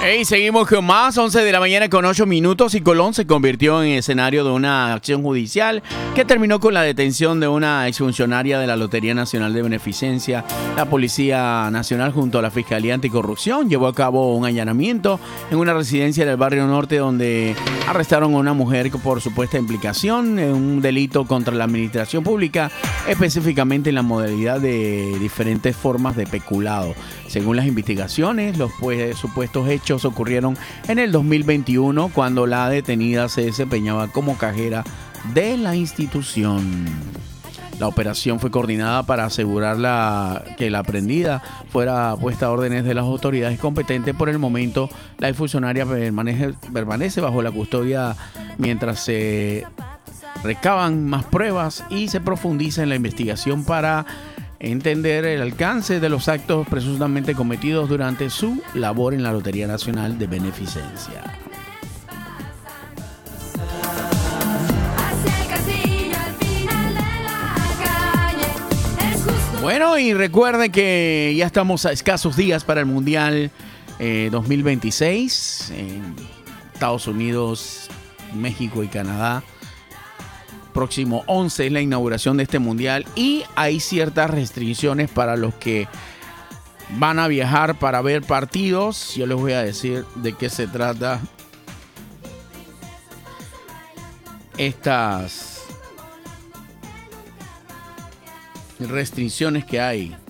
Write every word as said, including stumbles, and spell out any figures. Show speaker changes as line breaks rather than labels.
Hey, seguimos con más, once de la mañana con ocho minutos y Colón se convirtió en escenario de una acción judicial que terminó con la detención de una exfuncionaria de la Lotería Nacional de Beneficencia. La Policía Nacional junto a la Fiscalía Anticorrupción llevó a cabo un allanamiento en una residencia del barrio norte donde arrestaron a una mujer por supuesta implicación en un delito contra la administración pública, específicamente en la modalidad de diferentes formas de peculado. Según las investigaciones, los pues, supuestos hechos ocurrieron en el dos mil veintiuno cuando la detenida se desempeñaba como cajera de la institución. La operación fue coordinada para asegurar la, que la aprendida fuera puesta a órdenes de las autoridades competentes. Por el momento, la funcionaria permanece, permanece bajo la custodia mientras se recaban más pruebas y se profundiza en la investigación para entender el alcance de los actos presuntamente cometidos durante su labor en la Lotería Nacional de Beneficencia. Bueno, y recuerden que ya estamos a escasos días para el Mundial eh, dos mil veintiséis en Estados Unidos, México y Canadá. Próximo once es la inauguración de este mundial y hay ciertas restricciones para los que van a viajar para ver partidos. Yo les voy a decir de qué se trata estas restricciones que hay.